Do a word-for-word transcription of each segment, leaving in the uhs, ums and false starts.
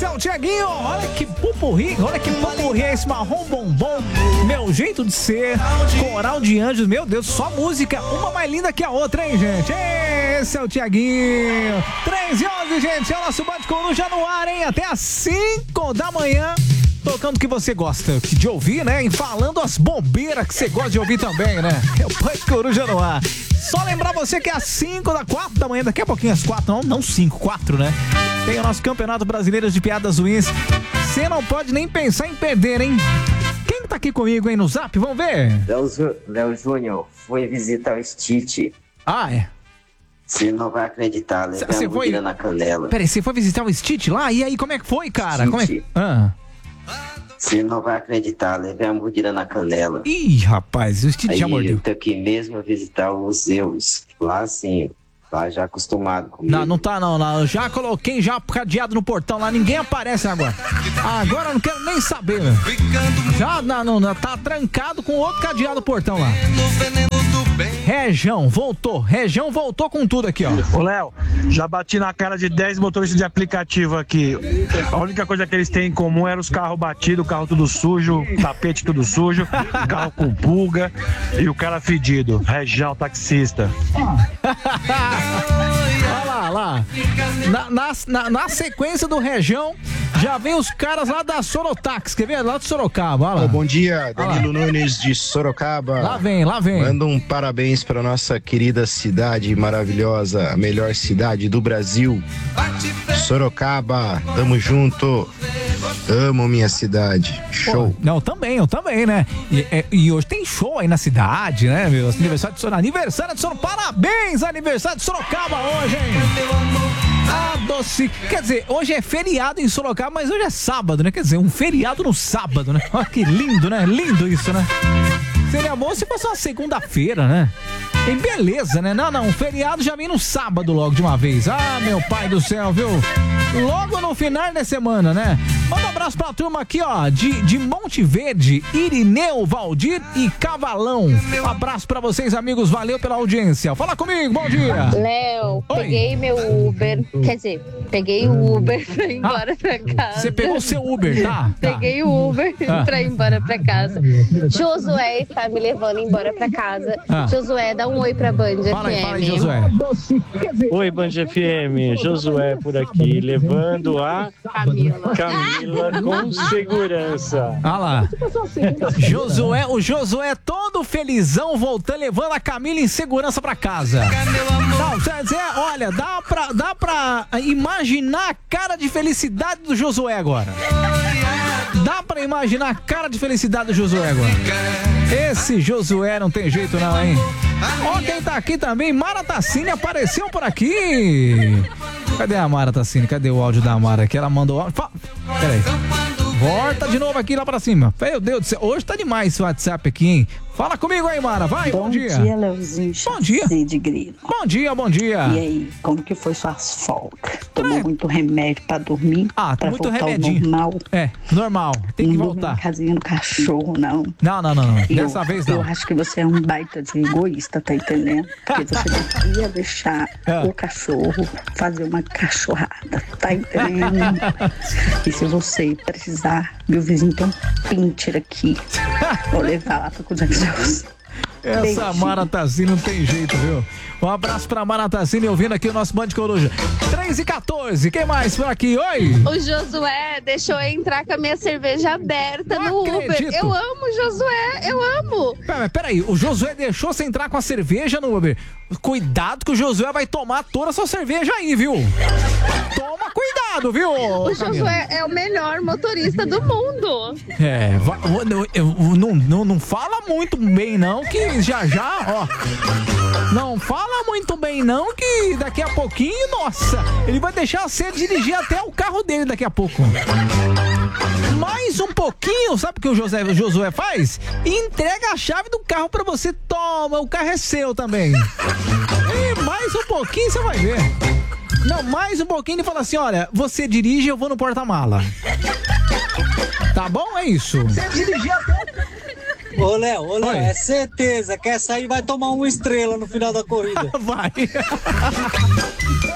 é o Tiaguinho. Olha que pupurri, olha que pupurri é esse marrom bombom. Meu jeito de ser, coral de anjos, meu Deus, só música, uma mais linda que a outra, hein, gente? Esse é o Tiaguinho. três e onze, gente, é o nosso Band Coruja no ar, hein? Até às cinco da manhã. Tocando o que você gosta de ouvir, né? E falando as bobeiras que você gosta de ouvir também, né? É o Band Coruja no ar. Só lembrar você que é às cinco da quatro da manhã, daqui a pouquinho às quatro, não, não cinco, quatro, né? Tem o nosso Campeonato Brasileiro de Piadas Ruins. Você não pode nem pensar em perder, hein? Quem tá aqui comigo, hein, no Zap? Vamos ver. Léo Júnior foi visitar o Stitch. Ah, é? Você não vai acreditar, levei a mordida na canela. Peraí, você foi visitar o Stitch lá? E aí, como é que foi, cara? Como é que... Ah. Você não vai acreditar, levei a mordida na canela. Ih, rapaz, o Stitch já mordeu. Eu tô aqui mesmo visitar os Zeus. Lá sim, lá já acostumado comigo. Não, não tá não, não. Eu já coloquei já cadeado no portão lá, ninguém aparece agora. Agora eu não quero nem saber, velho. Já não, não, não, tá trancado com outro cadeado no portão lá. Região, voltou. Região voltou com tudo aqui, ó. Ô, Léo, já bati na cara de dez motoristas de aplicativo aqui. A única coisa que eles têm em comum era os carros batidos, o carro tudo sujo, tapete tudo sujo, carro com pulga e o cara fedido. Região, taxista. Olha lá, lá. Na, na, na, na sequência do Região, já vem os caras lá da Sorotax, quer ver? Lá de Sorocaba, olha lá. Oh, bom dia, Danilo Nunes de Sorocaba. Lá vem, lá vem. Manda um parabéns para nossa querida cidade maravilhosa, a melhor cidade do Brasil. Sorocaba, tamo junto. Amo minha cidade. Show. Pô, não, também, eu também, né? E, é, e hoje tem show aí na cidade, né, meu? Aniversário de Sorocaba. Aniversário de Sorocaba. Parabéns, aniversário de Sorocaba hoje, hein? Ah, doce. Quer dizer, hoje é feriado em Sorocaba, mas hoje é sábado, né? Quer dizer, um feriado no sábado, né? Olha que lindo, né? Lindo isso, né? Seria bom se fosse uma segunda-feira, né? E beleza, né? Não, não, o feriado já vem no sábado logo de uma vez. Ah, meu pai do céu, viu? Logo no final da semana, né? Manda um abraço pra turma aqui, ó, de, de Monte Verde, Irineu, Valdir e Cavalão. Um abraço pra vocês, amigos, valeu pela audiência. Fala comigo, bom dia. Léo, peguei meu Uber, quer dizer, peguei o Uber pra ir embora ah, pra casa. Você pegou o seu Uber, tá? Peguei tá. o Uber ah. pra ir embora pra casa. Josué está me levando embora pra casa. Ah. Josué, dá um oi pra Band fala F M. Aí, fala aí, Josué. Oi, Band F M, Josué por aqui, levando a Camila, Camila com segurança. Ah lá. Josué, o Josué todo felizão voltando, levando a Camila em segurança pra casa. Não, quer dizer, olha, dá pra, dá pra imaginar a cara de felicidade do Josué agora. Dá pra imaginar a cara de felicidade do Josué agora. Esse Josué não tem jeito não, hein? Ó, quem tá aqui também, Mara Tassini apareceu por aqui. Cadê a Mara Tassini? Cadê o áudio da Mara? Que ela mandou áudio. Peraí. Volta de novo aqui lá pra cima. Meu Deus do céu, hoje tá demais esse WhatsApp aqui, hein? Fala comigo aí, Mara, vai, bom, bom dia. Bom dia, Leozinho. Bom dia. De grilo. Bom dia, bom dia. E aí, como que foi suas folgas? Tomou é. muito remédio pra dormir? Ah, pra muito voltar remedinho. Ao normal? É, normal, tem que não voltar. Não casinha do cachorro, não. Não, não, não, não. Dessa eu, vez não. Eu acho que você é um baita de egoísta, tá entendendo? Porque você devia deixar é. o cachorro fazer uma cachorrada, tá entendendo? E se você precisar, meu vizinho tem um pincher aqui. Vou levar lá pra cuidar de Deus. Essa Beijinho. Mara Tassini não tem jeito, viu? Um abraço pra Mara Tassini ouvindo aqui o nosso Band Coruja. três e quatorze, quem mais por aqui? Oi! O Josué deixou eu entrar com a minha cerveja aberta não no acredito. Uber. Eu amo, Josué, eu amo. Pera, peraí, o Josué deixou você entrar com a cerveja no Uber. Cuidado que o Josué vai tomar toda a sua cerveja aí, viu? Toma cuidado, viu? O Josué é o melhor motorista do mundo. É, não, não, não fala muito bem não, que já já, ó, não fala muito bem não, que daqui a pouquinho, nossa, ele vai deixar você dirigir até o carro dele daqui a pouco. Mais um pouquinho, sabe o que o José, o Josué faz? Entrega a chave do carro pra você, toma, o carro é seu também. E mais um pouquinho você vai ver. Não, mais um pouquinho ele fala assim, olha, você dirige, eu vou no porta-mala. Tá bom? É isso. Você dirigir até... Ô, Léo, ô, Léo, é certeza que essa aí vai tomar uma estrela no final da corrida. Vai.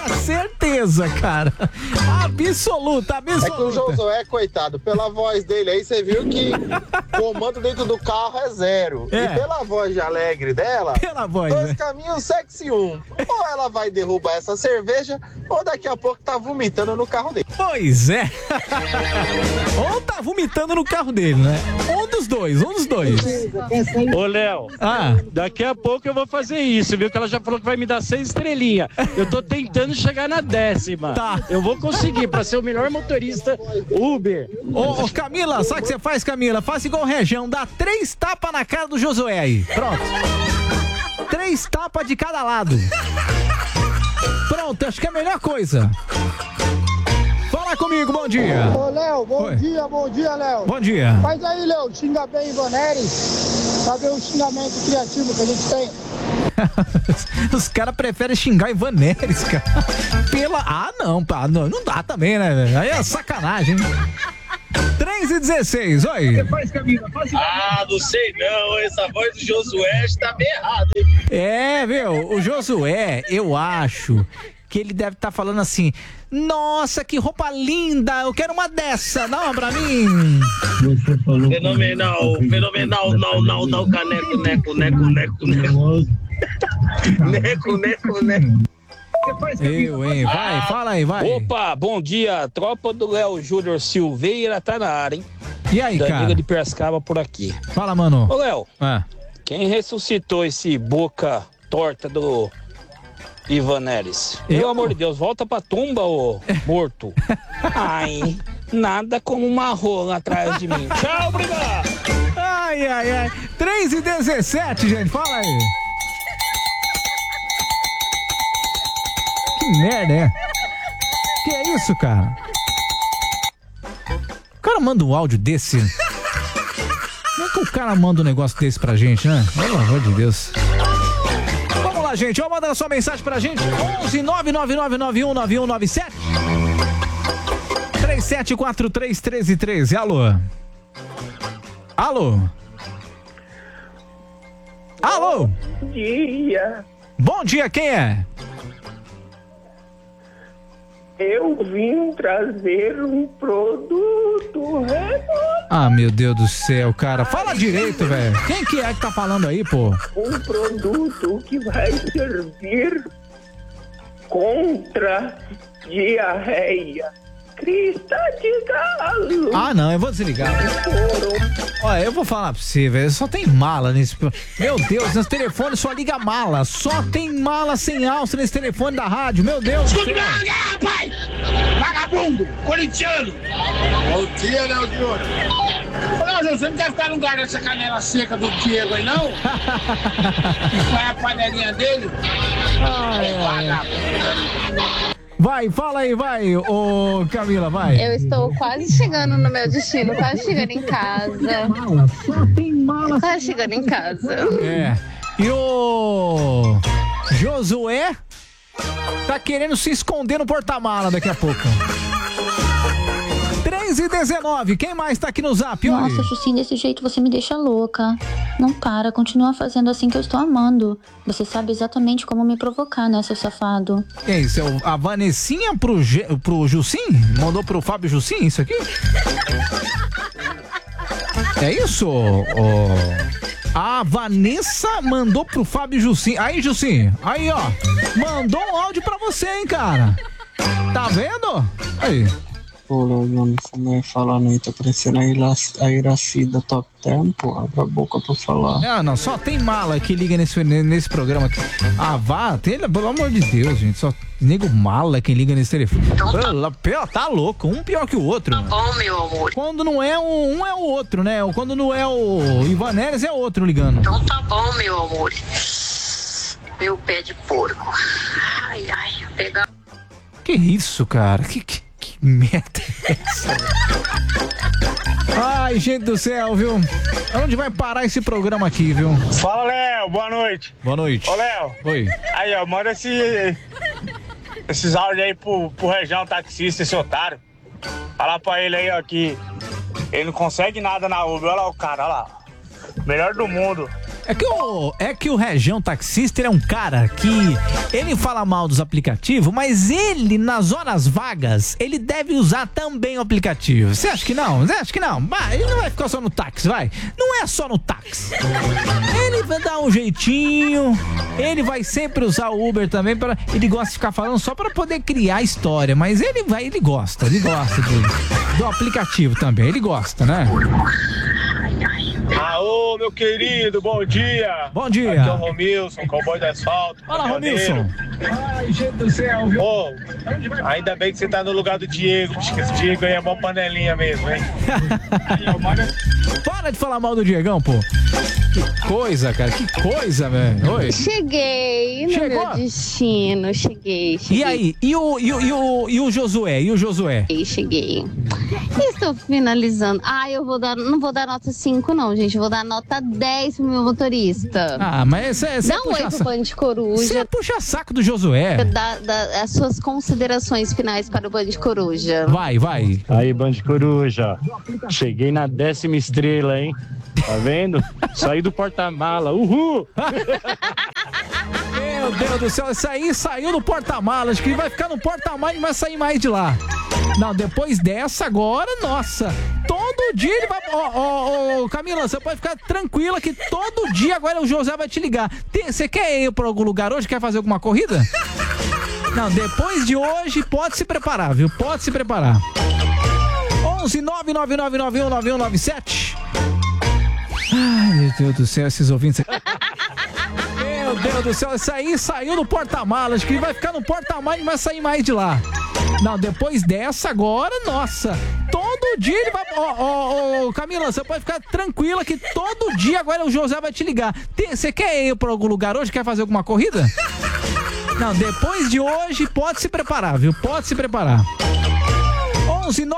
certeza, cara. Absoluta, absoluta. É que o Josué, coitado, pela voz dele aí, você viu que o comando dentro do carro é zero. É. E pela voz de alegre dela, pela voz, dois né? caminhos sexy um. Ou ela vai derrubar essa cerveja, ou daqui a pouco tá vomitando no carro dele. Pois é. Ou tá vomitando no carro dele, né? Um dos dois, um dos dois. Ô, Léo, ah. daqui a pouco eu vou fazer isso, viu? Que ela já falou que vai me dar seis estrelinhas. Eu tô tentando chegar na décima. Tá. Eu vou conseguir pra ser o melhor motorista Uber. Ô, ô, Camila, sabe o que você faz, Camila? Faça igual o Região, dá três tapas na cara do Josué aí. Pronto. Três tapas de cada lado. Pronto, acho que é a melhor coisa. Fala comigo, bom dia. Ô, Léo, bom Oi. dia, bom dia, Léo. Bom dia. Faz aí, Léo, xinga bem Ivaneres, pra ver o xingamento criativo que a gente tem. Os caras preferem xingar Ivaneres, cara. Pela... Ah, não, pá, não, não dá também, né, velho? Aí é sacanagem. três e dezesseis, oi. Ah, não sei não, essa voz do Josué está bem errada, hein? É, viu, o Josué, eu acho que ele deve estar tá falando assim: nossa, que roupa linda, eu quero uma dessa, dá uma pra mim. Fenomenal, fenomenal, não, não, não, caneco, neco, neco, neco, neco. Neco, neco, neco. Eu, hein, vai, fala aí, vai. Opa, bom dia, tropa do Léo Júnior Silveira tá na área, hein? E aí, da cara? Liga de Piracicaba por aqui. Fala, mano. Ô, Léo, ah. quem ressuscitou esse boca torta do Ivaneres? Eu? Pelo amor de Deus, volta pra tumba, ô morto. Ai, nada como uma rola atrás de mim. Tchau, obrigado. Ai, ai, ai. três e dezessete, gente, fala aí. Que merda, é? Que é isso, cara? O cara manda um áudio desse. Como é que o cara manda um negócio desse pra gente, né? Pelo amor de Deus. Vamos lá, gente. Ó, manda a sua mensagem pra gente. onze nove nove nove nove um nove um nove sete três sete quatro três um três um três. Alô? Alô? Alô? Bom dia. Bom dia, quem é? Eu vim trazer um produto remoto. Ah, meu Deus do céu, cara. Fala direito, velho. Quem que é que tá falando aí, pô? Um produto que vai servir contra diarreia. Crista de galo. Ah, não, eu vou desligar. Olha, eu vou falar pra você, velho. Só tem mala nesse... Meu Deus, nesse telefone só liga mala. Só tem mala sem alça nesse telefone da rádio. Meu Deus do céu. Rapaz! Vagabundo! Corintiano! Bom dia, Léo Júnior! Não, você não quer ficar no lugar dessa canela seca do Diego aí, não? Qual é a panelinha dele? Ai, ai. Vai, fala aí, vai, ô Camila, vai. Eu estou quase chegando no meu destino, quase chegando em casa. Quase chegando em casa. É. E o Josué tá querendo se esconder no porta-mala daqui a pouco. três e dezenove, quem mais tá aqui no zap? Oi. Nossa, Chucinho, desse jeito você me deixa louca. Não para, continua fazendo assim que eu estou amando. Você sabe exatamente como me provocar, né, seu safado? É isso, é a Vanessinha pro, G, pro Jussim? Mandou pro Fábio Jussim isso aqui? É isso? Oh. A Vanessa mandou pro Fábio Jussim. Aí, Jussim, aí, ó. Mandou um áudio pra você, hein, cara. Tá vendo? Aí. Pô, Léo, essa mulher falando aí, tá parecendo a Iraci da Top Term, pô, abre a boca pra falar. Ah, não, só tem mala que liga nesse, nesse programa aqui. Ah, vá, tem, pelo amor de Deus, gente, só nego mala quem liga nesse telefone. Pô, tá louco, um pior que o outro. Tá bom, meu amor. Quando não é um, um é o outro, né? Quando não é o Ivaneres, é outro ligando. Então tá bom, meu amor. Meu pé de porco. Ai, ai, pegar. Que isso, cara? Que, que, que merda é essa? Ai, gente do céu, viu? Onde vai parar esse programa aqui, viu? Fala, Léo, boa noite. Boa noite. Ô, Léo. Oi. Aí, ó, manda esse, esses áudios aí pro, pro Região taxista, esse otário. Fala pra ele aí, ó, que ele não consegue nada na Uber. Olha lá o cara, olha lá. Melhor do mundo. É que o, é que o Região Taxista, ele é um cara que ele fala mal dos aplicativos, mas ele, nas horas vagas, ele deve usar também o aplicativo. Você acha que não? Você acha que não? Vai, ele não vai ficar só no táxi, vai. Não é só no táxi. Ele vai dar um jeitinho, ele vai sempre usar o Uber também, pra, ele gosta de ficar falando só pra poder criar história, mas ele vai, ele gosta, ele gosta do, do aplicativo também, ele gosta, né? Aô, meu querido, bom dia. Bom dia. Aqui é o Romilson, cowboy do asfalto. Fala, Romilson. Ai, gente do céu, viu? Ô, ainda bem que você tá no lugar do Diego, porque esse Diego aí é uma panelinha mesmo, hein? Para de falar mal do Diegão, pô. Que coisa, cara, que coisa, velho. Oi. Cheguei no Chegou? meu destino, cheguei, cheguei. E aí, e o, e, o, e, o, e o Josué, e o Josué? Cheguei, cheguei. Estou finalizando. Ah, eu vou dar, não vou dar nota cinco não, gente, eu vou dar nota dez pro meu motorista. Ah, mas você Dá um oi pro Band Coruja. Você puxa saco do Josué. Dá, dá as suas considerações finais para o Band Coruja. Vai, vai. Aí, Band Coruja, cheguei na décima estrela, hein? Tá vendo? Saí do porta-mala, uhul! Meu Deus do céu, isso aí saiu do porta-malas, que vai ficar no porta-malas e não vai sair mais de lá. Não, depois dessa agora, nossa, todo dia ele vai... Ó, ó, ó, Camila, você pode ficar tranquila que todo dia agora o José vai te ligar. Você quer ir pra algum lugar hoje? Quer fazer alguma corrida? Não, depois de hoje pode se preparar, viu? Pode se preparar. onze nove nove nove nove um nove um nove sete. Ai, meu Deus do céu, esses ouvintes... Meu Deus do céu, isso aí saiu do porta-malas, que vai ficar no porta-malas e não vai sair mais de lá. Não, depois dessa agora, nossa, todo dia ele vai... Ó, ó, ó, Camila, você pode ficar tranquila que todo dia agora o José vai te ligar. Você quer ir pra algum lugar hoje? Quer fazer alguma corrida? Não, depois de hoje pode se preparar, viu? Pode se preparar. onze